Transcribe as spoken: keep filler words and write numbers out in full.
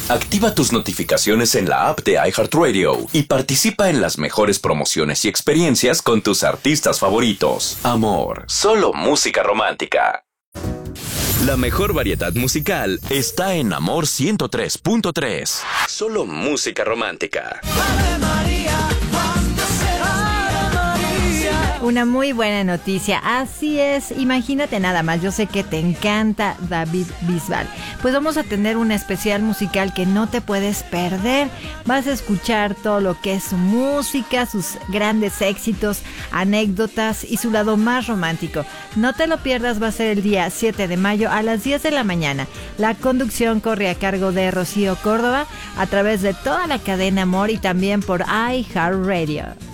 Activa tus notificaciones en la app de iHeartRadio y participa en las mejores promociones y experiencias con tus artistas favoritos. Amor, solo música romántica. La mejor variedad musical está en Amor ciento tres punto tres. Solo música romántica. Una muy buena noticia, así es, imagínate nada más, yo sé que te encanta David Bisbal. Pues vamos a tener un especial musical que no te puedes perder. Vas a escuchar todo lo que es su música, sus grandes éxitos, anécdotas y su lado más romántico. No te lo pierdas, va a ser el día siete de mayo a las diez de la mañana. La conducción corre a cargo de Rocío Córdoba a través de toda la cadena Amor y también por iHeartRadio.